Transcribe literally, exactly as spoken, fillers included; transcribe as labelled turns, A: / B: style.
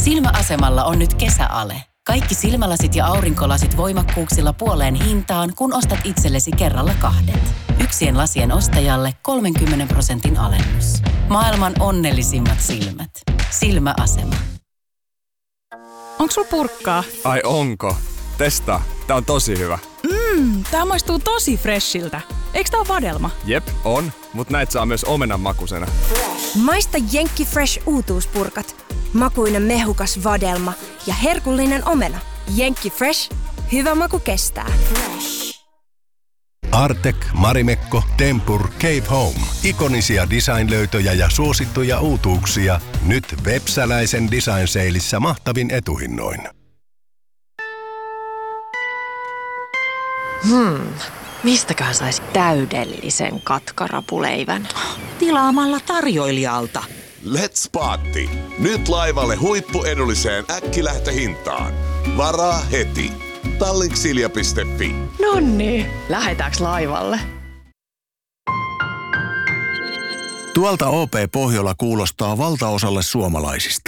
A: Silmäasemalla on nyt kesäale. Kaikki silmälasit ja aurinkolasit voimakkuuksilla puoleen hintaan, kun ostat itsellesi kerralla kahdet. Yksien lasien ostajalle kolmenkymmenen prosentin alennus. Maailman onnellisimmat silmät. Silmäasema.
B: Onks sulla purkkaa?
C: Ai onko? Testaa. Tää on tosi hyvä.
B: Mmm, tää maistuu tosi freshiltä. Eiks tää oo vadelma?
C: Jep, on. Mut näit saa myös omenan makusena.
D: Maista Jenkki Fresh uutuuspurkat. Makuinen mehukas vadelma ja herkullinen omena. Jenkki Fresh. Hyvä maku kestää.
E: Artek, Marimekko, Tempur, Cave Home. Ikonisia design-löytöjä ja suosittuja uutuuksia. Nyt Vepsäläisen Design Saleissa mahtavin etuhinnoin.
F: Hmm, mistäköhän saisi täydellisen katkarapuleivän?
G: Tilaamalla tarjoilijalta.
H: Let's Party! Nyt laivalle huippuedulliseen äkkilähtöhintaan. Varaa heti. Tallinksilja piste fi.
F: Nonni, lähetääks laivalle?
E: Tuolta O P Pohjola kuulostaa valtaosalle suomalaisista.